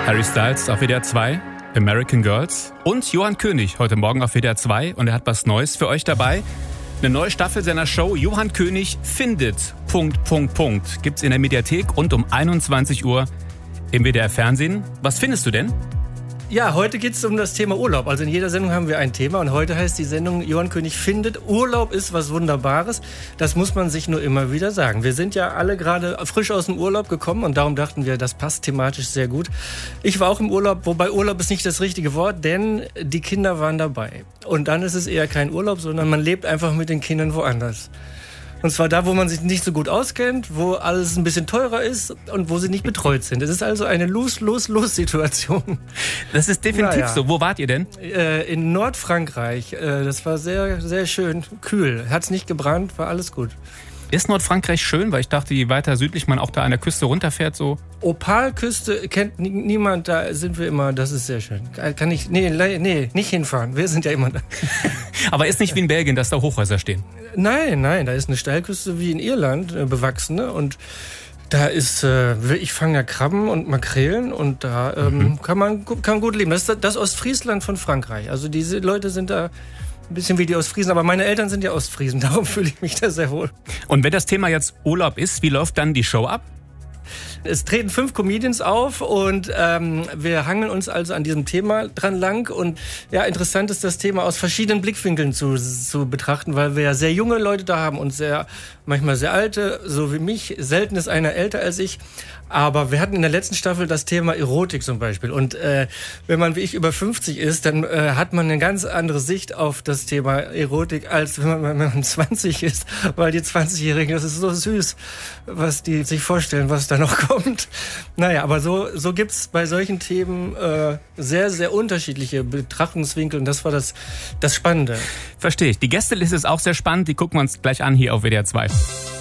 Harry Styles auf WDR 2, American Girls und Johann König heute Morgen auf WDR 2 und er hat was Neues für euch dabei. Eine neue Staffel seiner Show Johann König findet... Gibt's in der Mediathek und um 21 Uhr im WDR Fernsehen. Was findest du denn? Ja, heute geht es um das Thema Urlaub. Also in jeder Sendung haben wir ein Thema und heute heißt die Sendung Johann König findet. Urlaub ist was Wunderbares. Das muss man sich nur immer wieder sagen. Wir sind ja alle gerade frisch aus dem Urlaub gekommen und darum dachten wir, das passt thematisch sehr gut. Ich war auch im Urlaub, wobei Urlaub ist nicht das richtige Wort, denn die Kinder waren dabei. Und dann ist es eher kein Urlaub, sondern man lebt einfach mit den Kindern woanders. Und zwar da, wo man sich nicht so gut auskennt, wo alles ein bisschen teurer ist und wo sie nicht betreut sind. Es ist also eine Lose-Lose-Lose-Situation. Das ist definitiv so. Wo wart ihr denn? In Nordfrankreich. Das war sehr, sehr schön. Kühl. Hat's nicht gebrannt, war alles gut. Ist Nordfrankreich schön? Weil ich dachte, je weiter südlich man auch da an der Küste runterfährt, so. Opalküste kennt niemand, da sind wir immer, das ist sehr schön. Kann ich, nee, nicht hinfahren. Wir sind ja immer da. Aber ist nicht wie in Belgien, dass da Hochhäuser stehen? Nein, da ist eine Steilküste wie in Irland, bewachsene und da ist, ich fange ja Krabben und Makrelen und da kann man gut leben. Das ist das Ostfriesland von Frankreich. Also diese Leute sind da ein bisschen wie die Ostfriesen, aber meine Eltern sind ja Ostfriesen, darum fühle ich mich da sehr wohl. Und wenn das Thema jetzt Urlaub ist, wie läuft dann die Show ab? Es treten 5 Comedians auf und wir hangeln uns also an diesem Thema dran lang. Und ja, interessant ist das Thema aus verschiedenen Blickwinkeln zu betrachten, weil wir ja sehr junge Leute da haben und manchmal sehr alte, so wie mich. Selten ist einer älter als ich. Aber wir hatten in der letzten Staffel das Thema Erotik zum Beispiel. Und wenn man wie ich über 50 ist, dann hat man eine ganz andere Sicht auf das Thema Erotik, als wenn man 20 ist. Weil die 20-Jährigen, das ist so süß, was die sich vorstellen, was da noch kommt. Naja, aber so gibt's bei solchen Themen sehr, sehr unterschiedliche Betrachtungswinkel. Und das war das Spannende. Verstehe ich. Die Gästeliste ist auch sehr spannend. Die gucken wir uns gleich an hier auf WDR 2.